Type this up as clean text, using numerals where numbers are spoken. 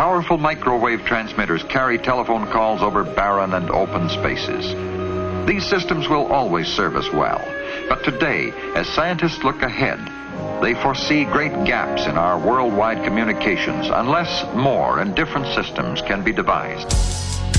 Powerful microwave transmitters carry telephone calls over barren and open spaces. These systems will always serve us well. But today, as scientists look ahead, they foresee great gaps in our worldwide communications unless more and different systems can be devised.